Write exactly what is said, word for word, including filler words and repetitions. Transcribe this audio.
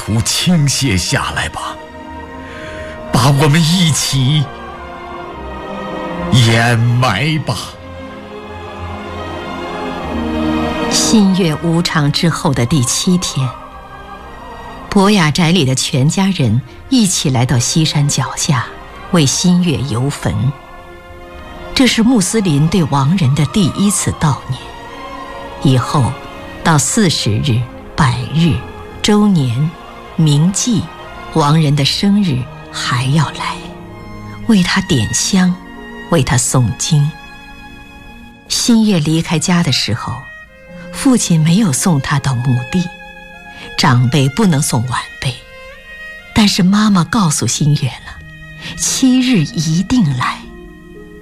土倾泻下来吧，把我们一起掩埋吧。 新月无常之后的第七天，博雅宅里的全家人一起来到西山脚下为新月游坟。这是穆斯林对亡人的第一次悼念，以后到四十日、百日、周年、冥祭，亡人的生日还要来，为他点香，为他诵经。新月离开家的时候，父亲没有送他到墓地，长辈不能送晚辈，但是妈妈告诉新月了，七日一定来。